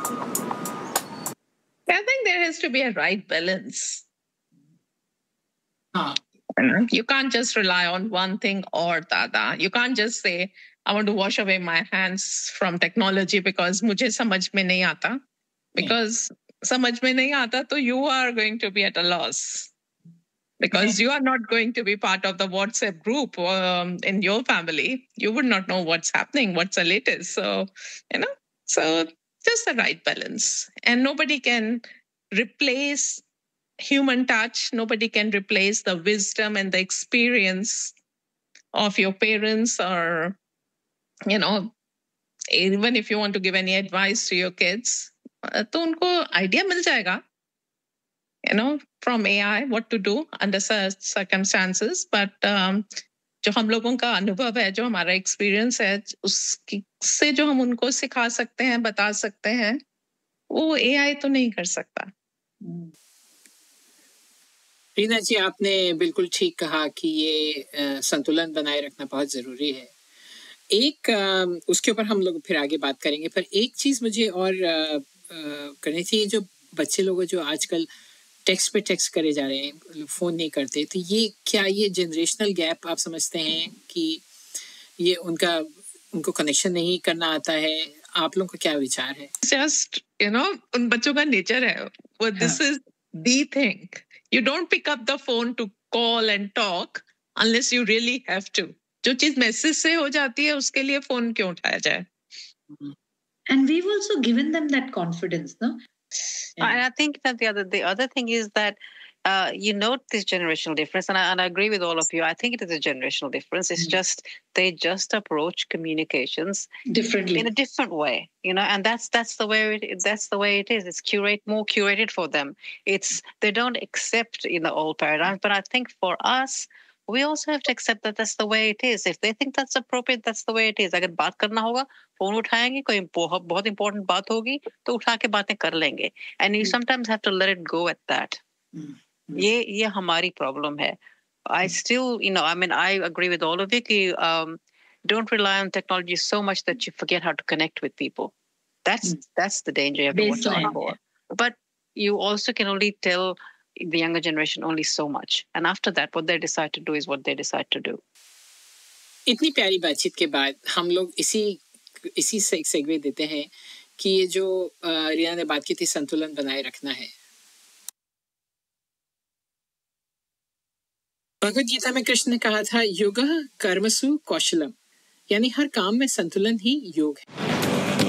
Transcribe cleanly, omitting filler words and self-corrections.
I think there has to be a right balance. हाँ, You can't just rely on one thing or the other. You can't just say, I want to wash away my hands from technology because मुझे समझ में नहीं आता. Because समझ में नहीं आता, तो you are going to be at a loss. Because you are not going to be part of the WhatsApp group in your family. You would not know what's happening, what's the latest. So, so just the right balance. And nobody can replace human touch. Nobody can replace the wisdom and the experience of your parents, or, even if you want to give any advice to your kids, तो उनको idea मिल जाएगा, from AI, what to do under such circumstances. But जो हम लोगों का अनुभव है, जो हमारा एक्सपीरियंस है, उससे जो हम उनको सिखा सकते हैं, बता सकते हैं, वो AI तो नहीं कर सकता. रीना जी, आपने बिल्कुल ठीक कहा कि ये संतुलन बनाए रखना बहुत ज़रूरी है. एक उसके ऊपर हम लोग फिर आगे बात करेंगे, पर एक चीज़ मुझे और करनी थी. जो बच्चे लोग जो आजकल टेक्स्ट पे टेक्स्ट करे जा रहे हैं, फ़ोन नहीं करते, तो ये जनरेशनल गैप आप समझते हैं कि ये उनको कनेक्शन नहीं करना आता है? आप लोगों का क्या विचार है? Just, उन बच्चों का नेचर है. This is the thing. You don't pick up the phone to call and talk unless you really have to. जो चीज मैसेज से हो जाती है, उसके लिए फोन क्यों उठाया जाए? And we've also given them that confidence, no? Yeah. And I think that the other thing is that you note this generational difference, and I agree with all of you. I think it is a generational difference. It's just they just approach communications differently, in a different way, and that's the way it is. It's more curated for them. They don't accept in the old paradigm, but I think for us, we also have to accept that that's the way it is. If they think that's appropriate, that's the way it is. अगर बात करना होगा, phone उठाएंगे, कोई बहुत important बात होगी, तो उठा के बातें कर लेंगे. And you sometimes have to let it go at that. ये हमारी problem है. I still, I agree with all of you कि don't rely on technology so much that you forget how to connect with people. That's the danger you have to watch out for. But you also can only tell the younger generation only so much, and after that what they decide to do is what they decide to do. इतनी प्यारी बातचीत के बाद हम लोग इसी से एक सेगवे देते हैं कि ये जो रीना ने बात की थी, संतुलन बनाए रखना है. भगवद गीता में कृष्ण ने कहा था, योगः कर्मसु कौशलम, यानी हर काम में संतुलन ही योग है.